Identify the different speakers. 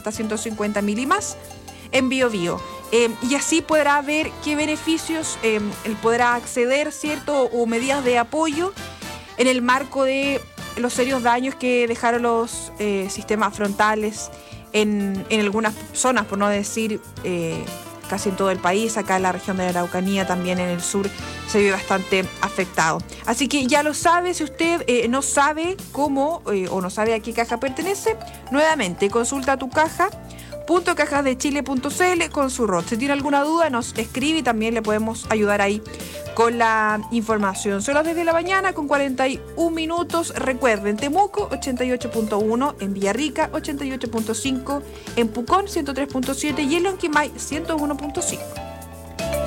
Speaker 1: hasta 150.000 y más en Biobío. Y así podrá ver qué beneficios él podrá acceder, ¿cierto? O medidas de apoyo en el marco de los serios daños que dejaron los sistemas frontales en algunas zonas, por no decir casi en todo el país. Acá en la región de la Araucanía, también en el sur, se vio bastante afectado. Así que ya lo sabe. Si usted no sabe cómo o no sabe a qué caja pertenece, nuevamente consulta tu caja .cajasdechile.cl con su ROT. Si tiene alguna duda, nos escribe y también le podemos ayudar ahí con la información. Son las 10 de la mañana con 41 minutos. Recuerden, Temuco 88.1, en Villarrica 88.5, en Pucón 103.7 y en Lonquimay 101.5.